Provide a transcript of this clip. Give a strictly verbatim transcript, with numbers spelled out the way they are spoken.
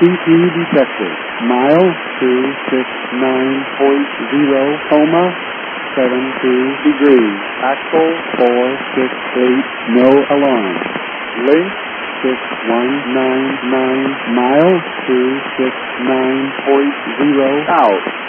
C P detected. Mile two six nine point zero, coma, seven two degrees. Axle four six eight, no alarm. Link six one nine nine, mile two six nine point zero, out.